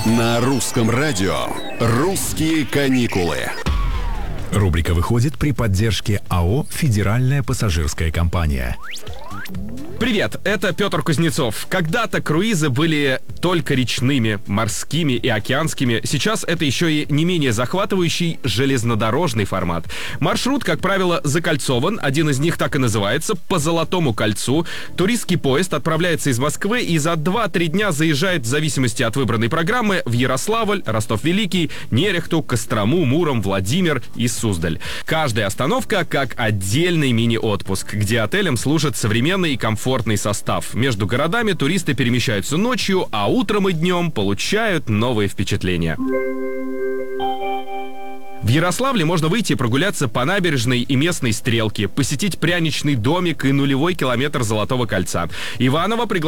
На русском радио «Русские каникулы». Рубрика выходит при поддержке АО «Федеральная пассажирская компания». Привет, это Петр Кузнецов. Когда-то круизы были только речными, морскими и океанскими. Сейчас это еще и не менее захватывающий железнодорожный формат. Маршрут, как правило, закольцован. Один из них так и называется — по Золотому кольцу. Туристский поезд отправляется из Москвы и за 2-3 дня заезжает, в зависимости от выбранной программы, в Ярославль, Ростов-Великий, Нерехту, Кострому, Муром, Владимир и Суздаль. Каждая остановка как отдельный мини-отпуск, где отелям служит современный и комфортный состав. Между городами туристы перемещаются ночью, а утром и днем получают новые впечатления. В Ярославле можно выйти и прогуляться по набережной и местной стрелке, посетить пряничный домик и нулевой километр Золотого кольца. Иваново